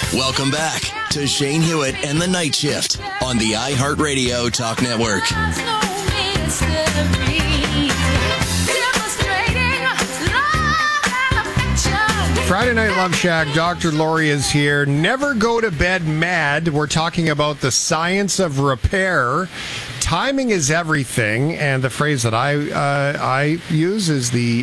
Welcome back to Shane Hewitt and the Night Shift on the iHeartRadio Talk Network. Friday Night Love Shack, Dr. Lori is here. Never go to bed mad. We're talking about the science of repair. Timing is everything, and the phrase that I use is the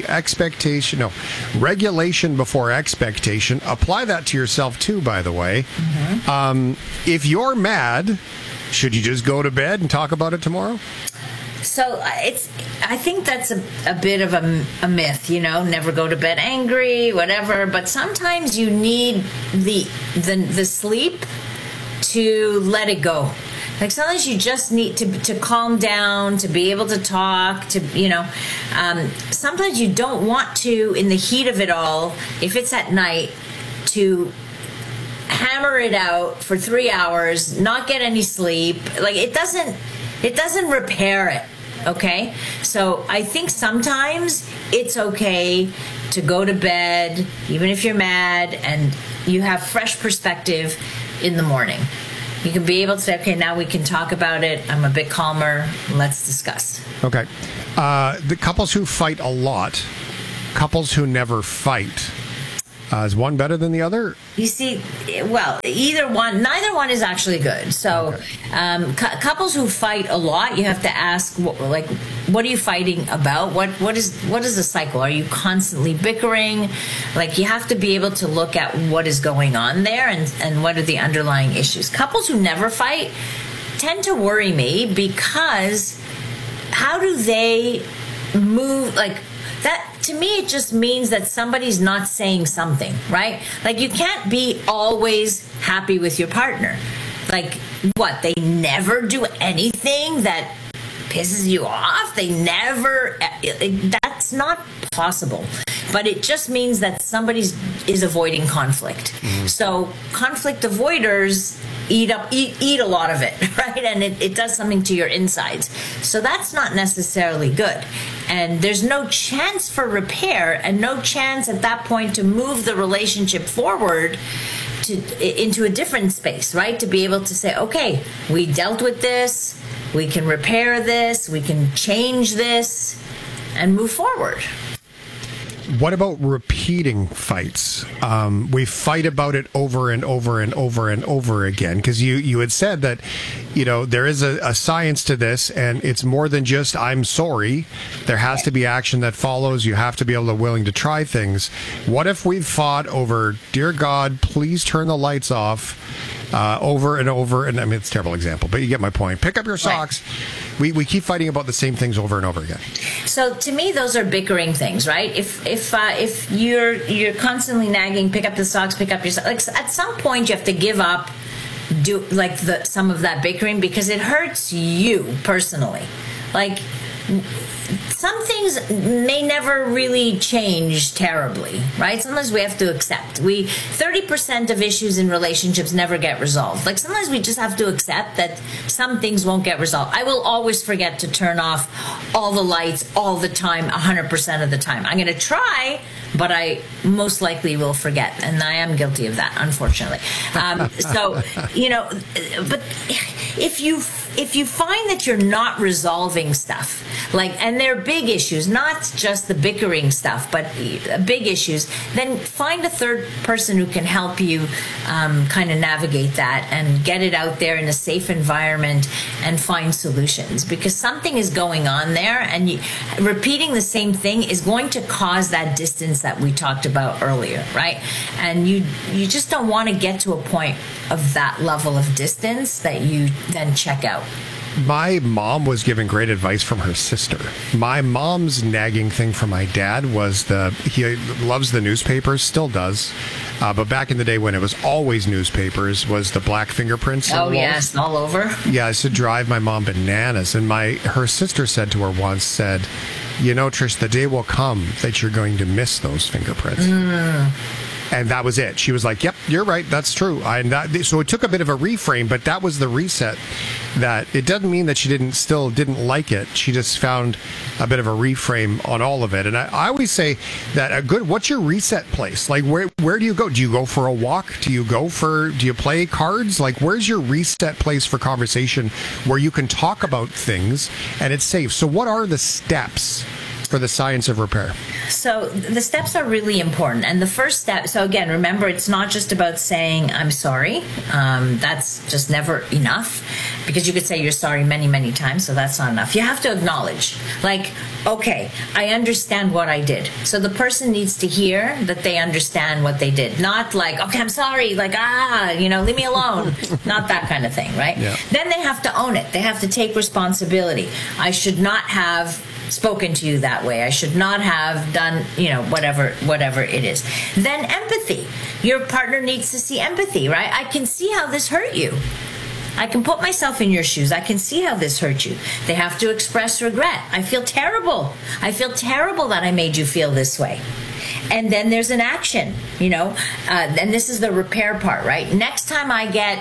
regulation before expectation. Apply that to yourself too, by the way. Mm-hmm. If you're mad, should you just go to bed and talk about it tomorrow? So I think that's a bit of a myth, never go to bed angry, whatever. But sometimes you need the sleep to let it go. Like sometimes you just need to calm down, to be able to talk, sometimes you don't want to, in the heat of it all, if it's at night, to hammer it out for 3 hours, not get any sleep. Like it doesn't repair it. Okay? So I think sometimes it's okay to go to bed, even if you're mad, and you have fresh perspective in the morning. You can be able to say, okay, now we can talk about it. I'm a bit calmer. Let's discuss. Okay. The couples who fight a lot, couples who never fight, is one better than the other? You see, well, neither one is actually good. So couples who fight a lot, you have to ask, what are you fighting about? What is the cycle? Are you constantly bickering? Like, you have to be able to look at what is going on there and what are the underlying issues. Couples who never fight tend to worry me because how do they move, like, that, to me, it just means that somebody's not saying something, right? Like, you can't be always happy with your partner. Like, what? They never do anything that pisses you off? They never... That's not possible. But it just means that somebody is avoiding conflict. Mm-hmm. So conflict avoiders eat a lot of it, right? And it does something to your insides. So that's not necessarily good. And there's no chance for repair and no chance at that point to move the relationship forward into a different space, right? To be able to say, okay, we dealt with this, we can repair this, we can change this, and move forward. What about repeating fights? We fight about it over and over and over and over again. Because you had said that, there is a science to this, and it's more than just, I'm sorry. There has to be action that follows. You have to be willing to try things. What if we've fought over, dear God, please turn the lights off, over and over? And I mean, it's a terrible example, but you get my point. Pick up your socks. Right. We keep fighting about the same things over and over again. So to me, those are bickering things, right? If you're constantly nagging, pick up the socks, pick up your socks. Like, at some point, you have to give up, some of that bickering because it hurts you personally. Like, some things may never really change terribly, right? Sometimes we have to accept. 30% of issues in relationships never get resolved. Like, sometimes we just have to accept that some things won't get resolved. I will always forget to turn off all the lights all the time, 100% of the time. I'm going to try, but I most likely will forget. And I am guilty of that, unfortunately. But if you find that you're not resolving stuff, and they're big issues, not just the bickering stuff, but big issues, then find a third person who can help you kind of navigate that and get it out there in a safe environment and find solutions. Because something is going on there, and repeating the same thing is going to cause that distance that we talked about earlier, right? And you just don't want to get to a point of that level of distance that you then check out. My mom was given great advice from her sister. My mom's nagging thing for my dad was he loves the newspapers, still does. But back in the day when it was always newspapers, was the black fingerprints. Oh, yes, all over. Yeah, it used to drive my mom bananas. And her sister said to her once, Trish, the day will come that you're going to miss those fingerprints. And that was it. She was like, yep, you're right. That's true. So it took a bit of a reframe, but that was the reset. That it doesn't mean that she didn't like it. She just found a bit of a reframe on all of it. And I always say that what's your reset place? Like, where do you go? Do you go for a walk? Do you play cards? Like, where's your reset place for conversation where you can talk about things and it's safe? So what are the steps for the science of repair? So the steps are really important. And the first step, so again, remember, it's not just about saying, I'm sorry. That's just never enough, because you could say you're sorry many, many times. So that's not enough. You have to acknowledge, like, okay, I understand what I did. So the person needs to hear that they understand what they did. Not like, okay, I'm sorry, like, leave me alone. Not that kind of thing, right? Yeah. Then they have to own it. They have to take responsibility. I should not have spoken to you that way. I should not have done, whatever it is. Then empathy. Your partner needs to see empathy, right? I can see how this hurt you. I can put myself in your shoes. I can see how this hurt you. They have to express regret. I feel terrible. I feel terrible that I made you feel this way. And then there's an action, and this is the repair part, right? Next time I get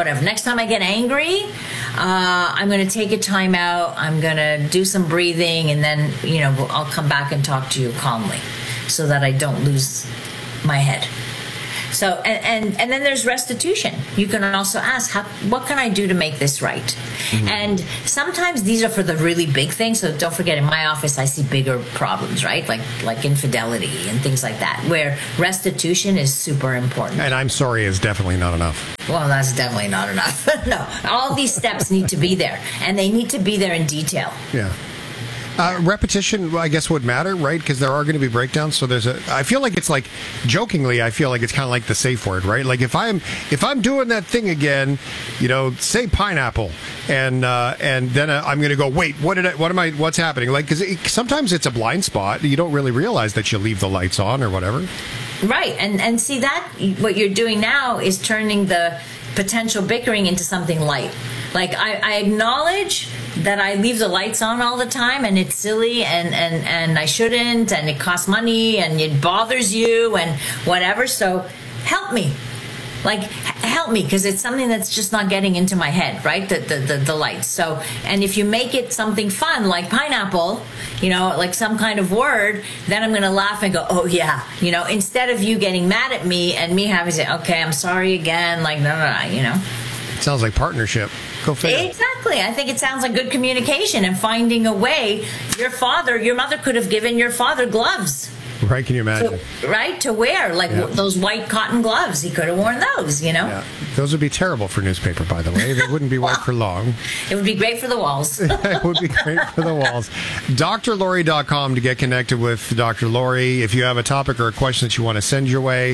angry, I'm going to take a time out. I'm going to do some breathing, and then, I'll come back and talk to you calmly so that I don't lose my head. So, and then there's restitution. You can also ask, what can I do to make this right? Mm-hmm. And sometimes these are for the really big things. So don't forget, in my office, I see bigger problems, right? Like infidelity and things like that, where restitution is super important. And I'm sorry is definitely not enough. Well, that's definitely not enough. No, all these steps need to be there, and they need to be there in detail. Yeah. Repetition, I guess, would matter, right? Because there are going to be breakdowns. So I feel like it's like, jokingly, I feel like it's kind of like the safe word, right? Like if I'm doing that thing again, say pineapple, and then I'm going to go, wait, what's happening? Like, because sometimes it's a blind spot. You don't really realize that you leave the lights on or whatever. Right, and see that what you're doing now is turning the potential bickering into something light. Like, I acknowledge that I leave the lights on all the time, and it's silly, and I shouldn't, and it costs money, and it bothers you, and whatever. So help me. Like, help me, because it's something that's just not getting into my head, right? The lights. So, and if you make it something fun, like pineapple, like some kind of word, then I'm going to laugh and go, oh yeah, instead of you getting mad at me and me having to say, okay, I'm sorry again, like, no. Sounds like partnership. Go figure. Exactly. I think it sounds like good communication and finding a way. Your mother could have given your father gloves. Right, can you imagine? To wear, those white cotton gloves. He could have worn those, Yeah. Those would be terrible for newspaper, by the way. They wouldn't be white for long. It would be great for the walls. It would be great for the walls. DrLaurie.com to get connected with Dr. Laurie. If you have a topic or a question that you want to send your way,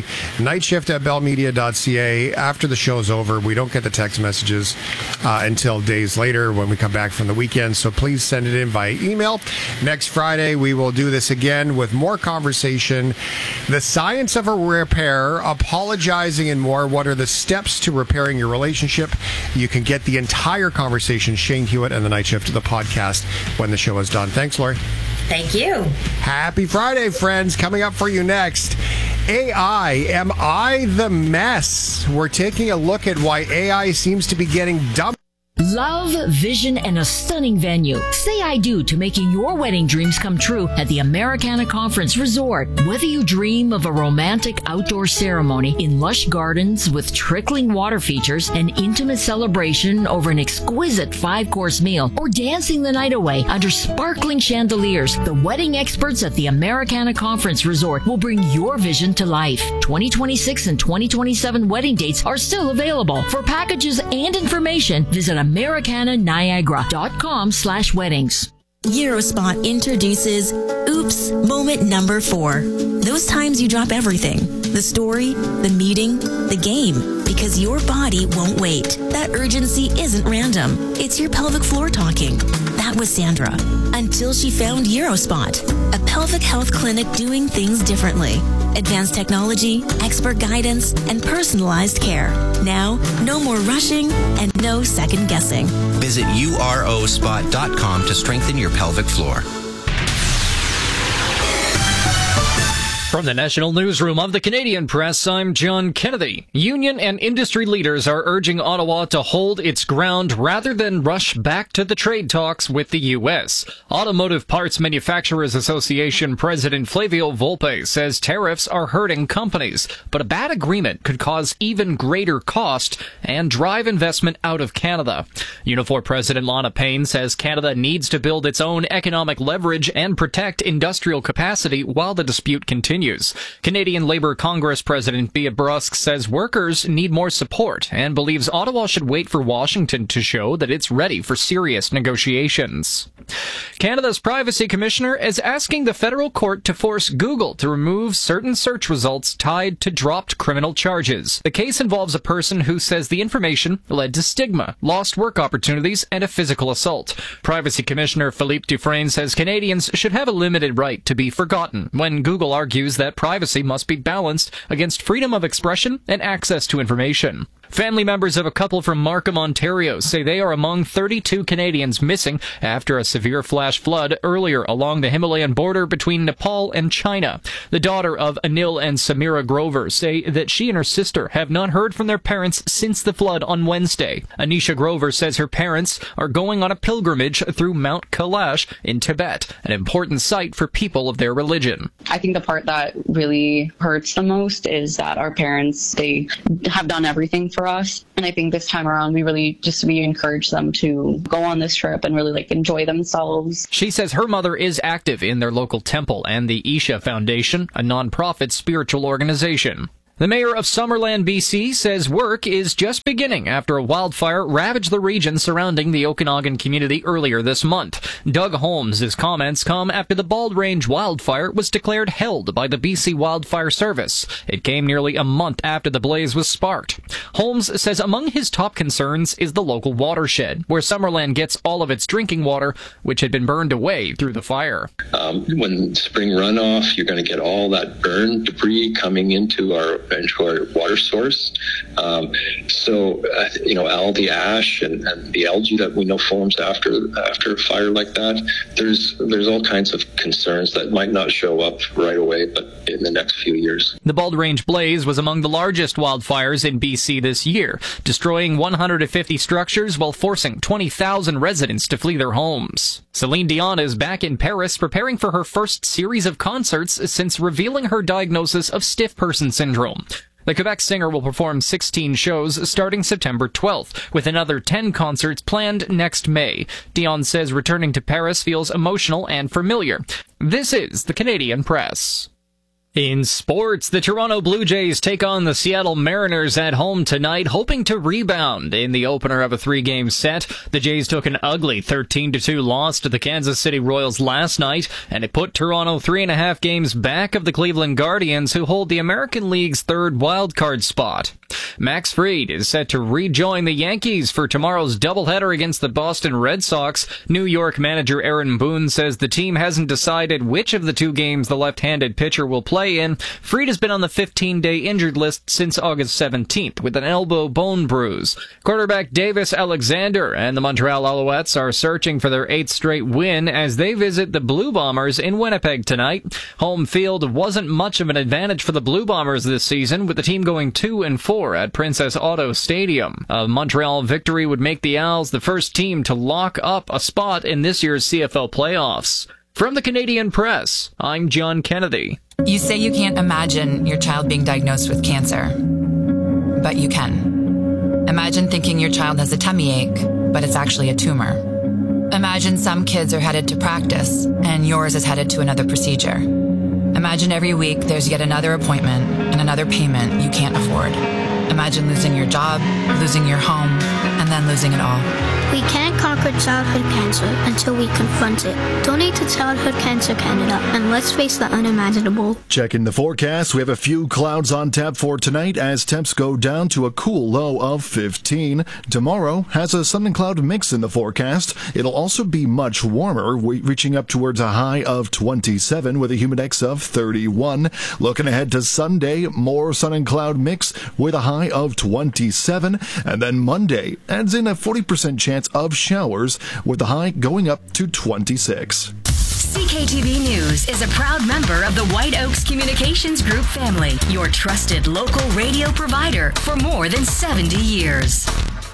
nightshift@bellmedia.ca. After the show's over, we don't get the text messages until days later when we come back from the weekend. So please send it in via email. Next Friday, we will do this again with more conversation. The science of a repair, apologizing, and more. What are the steps to repairing your relationship? You can get the entire conversation, Shane Hewitt and the Night Shift, the podcast, when the show is done. Thanks, Laurie. Thank you. Happy Friday, friends. Coming up for you next, AI, am I the mess? We're taking a look at why AI seems to be getting dumb. Love, vision, and a stunning venue. Say I do to making your wedding dreams come true at the Americana Conference Resort. Whether you dream of a romantic outdoor ceremony in lush gardens with trickling water features, an intimate celebration over an exquisite 5-course meal, or dancing the night away under sparkling chandeliers, the wedding experts at the Americana Conference Resort will bring your vision to life. 2026 and 2027 wedding dates are still available. For packages and information, visit AmericanaNiagara.com/weddings. Eurospot introduces Oops Moment Number 4. Those times you drop everything. The story, the meeting, the game. Because your body won't wait. That urgency isn't random. It's your pelvic floor talking. That was Sandra. Until she found Eurospot, a pelvic health clinic doing things differently. Advanced technology, expert guidance, and personalized care. Now, no more rushing and no second guessing. Visit urospot.com to strengthen your pelvic floor. From the National Newsroom of the Canadian Press, I'm John Kennedy. Union and industry leaders are urging Ottawa to hold its ground rather than rush back to the trade talks with the U.S. Automotive Parts Manufacturers Association President Flavio Volpe says tariffs are hurting companies, but a bad agreement could cause even greater cost and drive investment out of Canada. Unifor President Lana Payne says Canada needs to build its own economic leverage and protect industrial capacity while the dispute continues. Canadian Labour Congress President Bea Brusk says workers need more support and believes Ottawa should wait for Washington to show that it's ready for serious negotiations. Canada's Privacy Commissioner is asking the federal court to force Google to remove certain search results tied to dropped criminal charges. The case involves a person who says the information led to stigma, lost work opportunities, and a physical assault. Privacy Commissioner Philippe Dufresne says Canadians should have a limited right to be forgotten when Google argues that privacy must be balanced against freedom of expression and access to information. Family members of a couple from Markham, Ontario say they are among 32 Canadians missing after a severe flash flood earlier along the Himalayan border between Nepal and China. The daughter of Anil and Samira Grover say that she and her sister have not heard from their parents since the flood on Wednesday. Anisha Grover says her parents are going on a pilgrimage through Mount Kailash in Tibet, an important site for people of their religion. I think the part that really hurts the most is that our parents, they have done everything for us. And I think this time around, we encourage them to go on this trip and really enjoy themselves. She says her mother is active in their local temple and the Isha Foundation, a nonprofit spiritual organization. The mayor of Summerland, BC, says work is just beginning after a wildfire ravaged the region surrounding the Okanagan community earlier this month. Doug Holmes' comments come after the Bald Range wildfire was declared held by the BC Wildfire Service. It came nearly a month after the blaze was sparked. Holmes says among his top concerns is the local watershed, where Summerland gets all of its drinking water, which had been burned away through the fire. When spring runoff, you're going to get all that burn debris coming into our water source. All the ash and the algae that we know forms after a fire like that, there's all kinds of concerns that might not show up right away, but in the next few years. The Bald Range blaze was among the largest wildfires in BC this year, destroying 150 structures while forcing 20,000 residents to flee their homes. Celine Dion is back in Paris preparing for her first series of concerts since revealing her diagnosis of stiff person syndrome. The Quebec singer will perform 16 shows starting September 12th, with another 10 concerts planned next May. Dion says returning to Paris feels emotional and familiar. This is the Canadian Press. In sports, the Toronto Blue Jays take on the Seattle Mariners at home tonight, hoping to rebound in the opener of a 3-game set. The Jays took an ugly 13-2 loss to the Kansas City Royals last night, and it put Toronto 3.5 games back of the Cleveland Guardians, who hold the American League's third wildcard spot. Max Fried is set to rejoin the Yankees for tomorrow's doubleheader against the Boston Red Sox. New York manager Aaron Boone says the team hasn't decided which of the 2 games the left-handed pitcher will play in. Fried has been on the 15-day injured list since August 17th with an elbow bone bruise. Quarterback Davis Alexander and the Montreal Alouettes are searching for their 8th straight win as they visit the Blue Bombers in Winnipeg tonight. Home field wasn't much of an advantage for the Blue Bombers this season, with the team going 2-4 at Princess Auto Stadium. A Montreal victory would make the Owls the first team to lock up a spot in this year's CFL playoffs. From the Canadian Press, I'm John Kennedy. You say you can't imagine your child being diagnosed with cancer, but you can. Imagine thinking your child has a tummy ache, but it's actually a tumor. Imagine some kids are headed to practice, and yours is headed to another procedure. Imagine every week there's yet another appointment and another payment you can't afford. Imagine losing your job, losing your home, and then losing it all. We can't conquer childhood cancer until we confront it. Donate to Childhood Cancer Canada, and let's face the unimaginable. Checking the forecast, we have a few clouds on tap for tonight as temps go down to a cool low of 15. Tomorrow has a sun and cloud mix in the forecast. It'll also be much warmer, reaching up towards a high of 27 with a humidex of 31. Looking ahead to Sunday, more sun and cloud mix with a high of 27. And then Monday adds in a 40% chance of showers with the high going up to 26. CKTV News is a proud member of the White Oaks Communications Group family, your trusted local radio provider for more than 70 years.